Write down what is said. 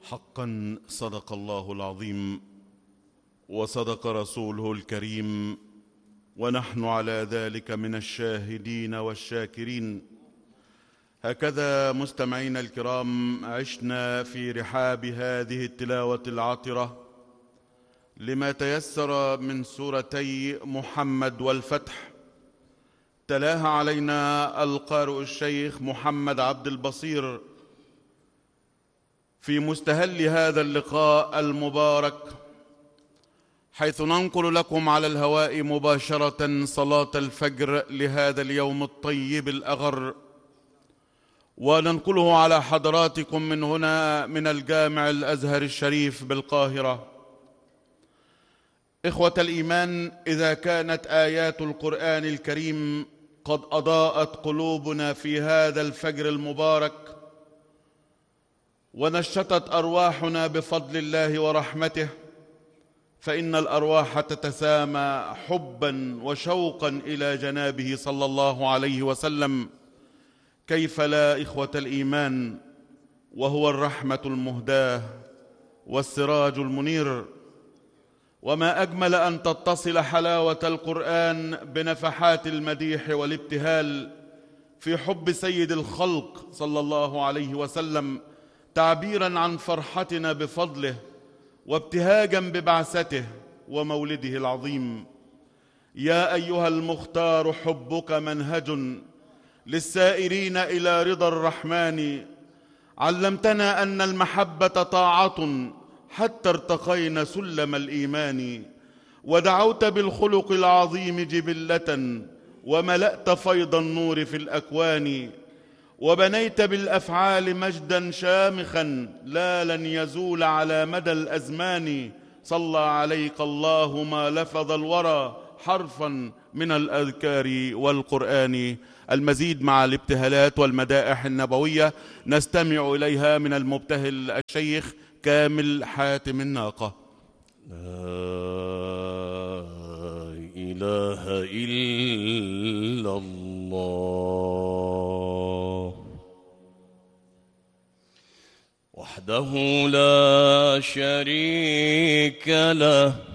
حقا صدق الله العظيم وصدق رسوله الكريم، ونحن على ذلك من الشاهدين والشاكرين. هكذا مستمعينا الكرام عشنا في رحاب هذه التلاوة العطرة لما تيسر من سورتي محمد والفتح. تلاها علينا القارئ الشيخ محمد عبد البصير في مستهل هذا اللقاء المبارك، حيث ننقل لكم على الهواء مباشرة صلاة الفجر لهذا اليوم الطيب الأغر، وننقله على حضراتكم من هنا من الجامع الأزهر الشريف بالقاهرة. إخوة الإيمان، إذا كانت آيات القرآن الكريم قد أضاءت قلوبنا في هذا الفجر المبارك، ونشطت أرواحنا بفضل الله ورحمته، فإن الأرواح تتسامى حبا وشوقا إلى جنابه صلى الله عليه وسلم. كيف لا إخوة الإيمان، وهو الرحمة المهداة والسراج المنير. وما أجمل أن تتصل حلاوة القرآن بنفحات المديح والابتهال في حب سيد الخلق صلى الله عليه وسلم، تعبيرا عن فرحتنا بفضله وابتهاجا ببعثته ومولده العظيم. يا أيها المختار، حبك منهج للسائرين إلى رضا الرحمن. علمتنا أن المحبة طاعة حتى ارتقينا سلم الإيمان. ودعوت بالخلق العظيم جبلة، وملأت فيض النور في الأكوان. وبنيت بالأفعال مجدا شامخا لا لن يزول على مدى الأزمان. صلى عليك الله ما لفظ الورى حرفا من الأذكار والقرآن. المزيد مع الابتهالات والمدائح النبوية نستمع إليها من المبتهل الشيخ كامل حاتم الناقة. لا إله إلا الله وحده لا شريك له،